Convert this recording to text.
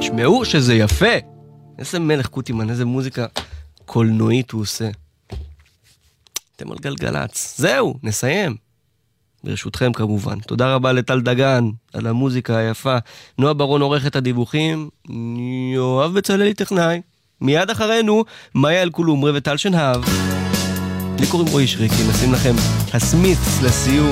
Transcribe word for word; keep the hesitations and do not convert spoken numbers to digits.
תשמעו שזה יפה. איזה מלך קוטימן, איזה מוזיקה קולנועית הוא עושה. אתם על גלגלץ. זהו, נסיים. ברשותכם כמובן. תודה רבה לטל דגן על המוזיקה היפה. נועה ברון עורך את הדיווחים. יואב בצללי טכנאי. מיד אחרינו, מאיה אלקולומרי וטל שנהב. לי קוראים רועי שריקי, נשים לכם הסמית'ס לסיום.